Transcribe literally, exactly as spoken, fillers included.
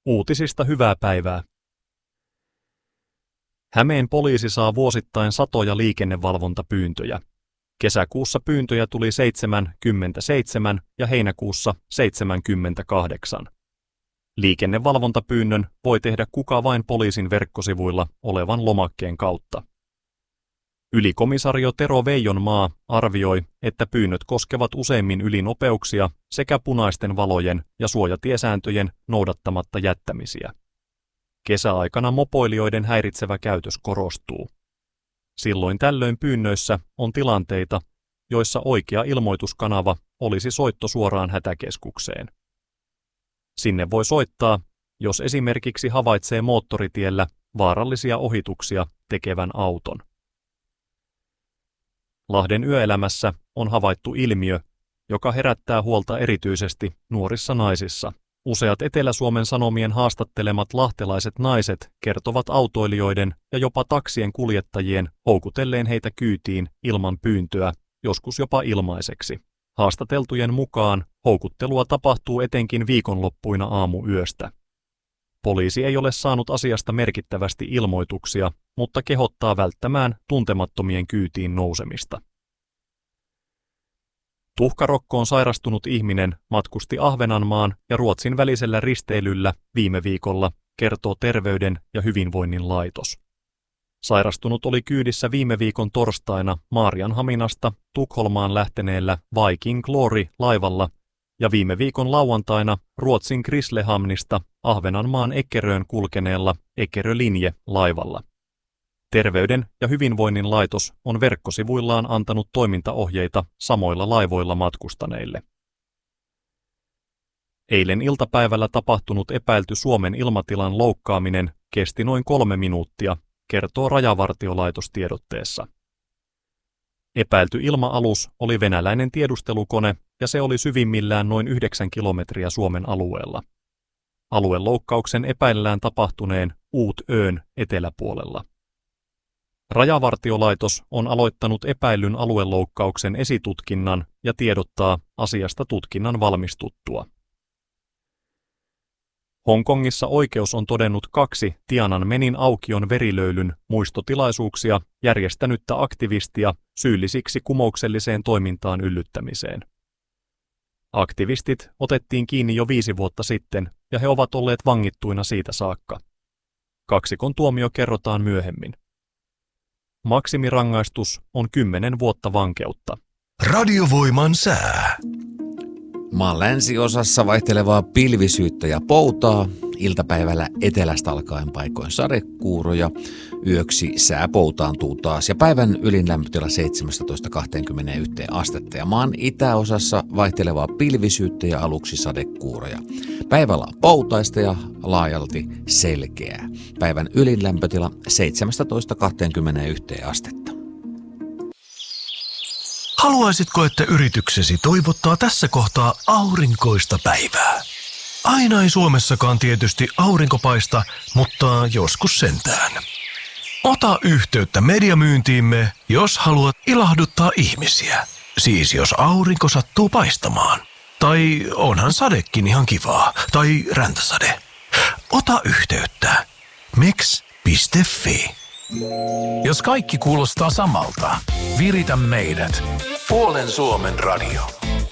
Uutisista hyvää päivää. Hämeen poliisi saa vuosittain satoja liikennevalvontapyyntöjä. Kesäkuussa pyyntöjä tuli seitsemänkymmentäseitsemän ja heinäkuussa seitsemänkymmentäkahdeksan. Liikennevalvontapyynnön voi tehdä kuka vain poliisin verkkosivuilla olevan lomakkeen kautta. Ylikomisario Tero Veijonmaa arvioi, että pyynnöt koskevat useimmin ylinopeuksia sekä punaisten valojen ja suojatiesääntöjen noudattamatta jättämisiä. Kesäaikana mopoilijoiden häiritsevä käytös korostuu. Silloin tällöin pyynnöissä on tilanteita, joissa oikea ilmoituskanava olisi soitto suoraan hätäkeskukseen. Sinne voi soittaa, jos esimerkiksi havaitsee moottoritiellä vaarallisia ohituksia tekevän auton. Lahden yöelämässä on havaittu ilmiö, joka herättää huolta erityisesti nuorissa naisissa. Useat Etelä-Suomen Sanomien haastattelemat lahtelaiset naiset kertovat autoilijoiden ja jopa taksien kuljettajien houkutelleen heitä kyytiin ilman pyyntöä, joskus jopa ilmaiseksi. Haastateltujen mukaan houkuttelua tapahtuu etenkin viikonloppuina aamuyöstä. Poliisi ei ole saanut asiasta merkittävästi ilmoituksia, mutta kehottaa välttämään tuntemattomien kyytiin nousemista. Tuhkarokkoon sairastunut ihminen matkusti Ahvenanmaan ja Ruotsin välisellä risteilyllä viime viikolla, kertoo Terveyden ja hyvinvoinnin laitos. Sairastunut oli kyydissä viime viikon torstaina Maarianhaminasta Tukholmaan lähteneellä Viking Glory-laivalla ja viime viikon lauantaina Ruotsin Grisslehamnista Ahvenanmaan Eckeröön kulkeneella Eckerö Linje-laivalla. Terveyden ja hyvinvoinnin laitos on verkkosivuillaan antanut toimintaohjeita samoilla laivoilla matkustaneille. Eilen iltapäivällä tapahtunut epäilty Suomen ilmatilan loukkaaminen kesti noin kolme minuuttia, kertoo Rajavartiolaitos tiedotteessa. Epäilty ilma-alus oli venäläinen tiedustelukone ja se oli syvimmillään noin yhdeksän kilometriä Suomen alueella. Alueloukkauksen epäillään tapahtuneen Uutön eteläpuolella. Rajavartiolaitos on aloittanut epäillyn alueloukkauksen esitutkinnan ja tiedottaa asiasta tutkinnan valmistuttua. Hongkongissa oikeus on todennut kaksi Tiananmenin aukion verilöylyn muistotilaisuuksia järjestänyttä aktivistia syyllisiksi kumoukselliseen toimintaan yllyttämiseen. Aktivistit otettiin kiinni jo viisi vuotta sitten ja he ovat olleet vangittuina siitä saakka. Kaksikon tuomio kerrotaan myöhemmin. Maksimirangaistus on kymmenen vuotta vankeutta. Radiovoiman sää. Maan länsiosassa vaihtelevaa pilvisyyttä ja poutaa, iltapäivällä etelästä alkaen paikoin sadekuuroja, yöksi sää poutaantuu taas ja päivän ylin lämpötila seitsemästätoista kaksikymmentäyksi astetta ja maan itäosassa vaihtelevaa pilvisyyttä ja aluksi sadekuuroja. Päivällä on poutaista ja laajalti selkeää. Päivän ylin lämpötila seitsemästätoista kaksikymmentäyksi astetta. Haluaisitko, että yrityksesi toivottaa tässä kohtaa aurinkoista päivää? Aina ei Suomessakaan tietysti aurinko paista, mutta joskus sentään. Ota yhteyttä mediamyyntiimme, jos haluat ilahduttaa ihmisiä. Siis jos aurinko sattuu paistamaan. Tai onhan sadekin ihan kivaa. Tai räntäsade. Ota yhteyttä. meks piste fi. Jos kaikki kuulostaa samalta, viritä meidät. Puolen Suomen radio.